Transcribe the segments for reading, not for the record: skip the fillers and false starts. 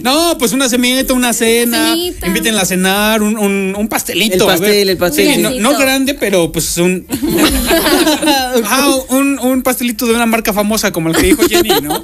No, pues una semita, una cena. Cenita. Invítenla a cenar, un pastelito. El pastel. Sí, no grande, pero pues un pastelito de una marca famosa como el que dijo Jenny, ¿no?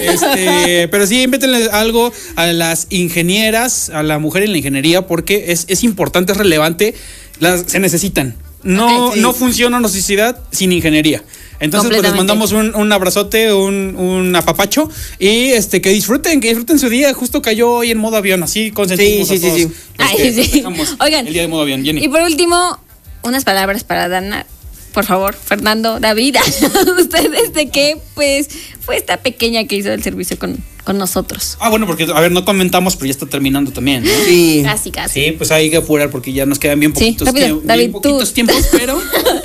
Pero sí, invítenle algo a las ingenieras, a la mujer en la ingeniería, porque es importante, es relevante. Se necesitan. No funciona una sociedad sin ingeniería. Entonces, pues les mandamos un abrazote, un apapacho y que disfruten su día. Justo cayó hoy en modo avión, así consentimos a todos. Sí. Oigan, el día de modo avión, Jenny. Y por último, unas palabras para Dana. Por favor, Fernando, David, ustedes de qué pues fue esta pequeña que hizo el servicio con nosotros. Bueno, porque a ver, no comentamos, pero ya está terminando también, ¿no? Sí. Casi. Sí, pues hay que apurar porque ya nos quedan bien poquitos, David, poquitos tiempos, pero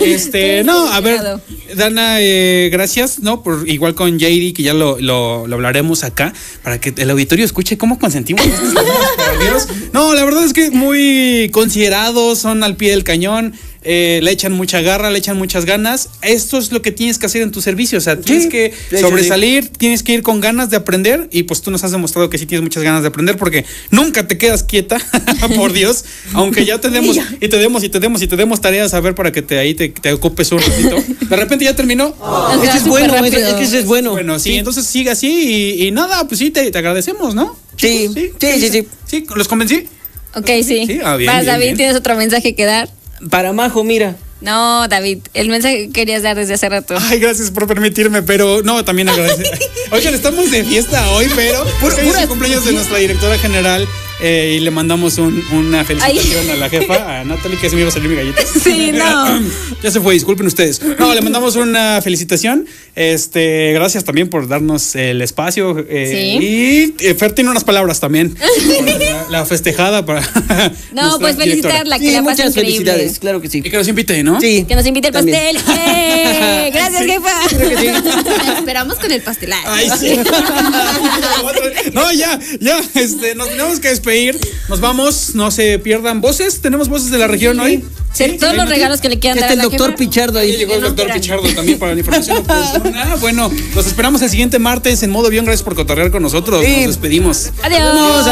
no, a ver, Dana, gracias, ¿no? Por igual con JD, que ya lo hablaremos acá, para que el auditorio escuche cómo consentimos a estos niños, por Dios. No, la verdad es que muy considerados, son al pie del cañón. Le echan mucha garra, le echan muchas ganas. Esto es lo que tienes que hacer en tu servicio. O sea, tienes que sobresalir, tienes que ir con ganas de aprender. Y pues tú nos has demostrado que sí tienes muchas ganas de aprender, porque nunca te quedas quieta, por Dios. Aunque ya te demos y te demos tareas a ver para que te ocupes un ratito. De repente ya terminó. Eso es bueno, eso es bueno. Bueno, sí, entonces sigue así y nada, pues sí, te agradecemos, ¿no? Sí. Sí, ¿los convencí? Ok, sí. Bien, Vas, David, bien. ¿tienes otro mensaje que dar? Para Majo, mira. No, David, el mensaje que querías dar desde hace rato. Ay, gracias por permitirme, pero no, también agradecer. Oigan, estamos de fiesta hoy, pero es el cumpleaños de nuestra directora general y le mandamos una felicitación a la jefa, a Natalie, que se me iba a salir mi galleta. Sí, no. Ya se fue, disculpen ustedes. No, le mandamos una felicitación. Gracias también por darnos el espacio. Y Fer tiene unas palabras también. La festejada para. No, pues felicitarla, que la pase muchas increíble. Felicidades, claro que sí. Y que nos invite, ¿no? Sí. Que nos invite el También. pastel. Gracias, jefa. La esperamos con el pastel. Ay, sí. No, ya, nos tenemos que despedir. Nos vamos, no se pierdan voces. Tenemos voces de la región hoy. Sí, todos los regalos que le quieran dar a Está el la doctor jefa. Pichardo ahí. Llegó el doctor Pichardo también para la información oportuna. Bueno, los esperamos el siguiente martes en modo avión. Gracias por cotorrear con nosotros. Nos despedimos. Adiós.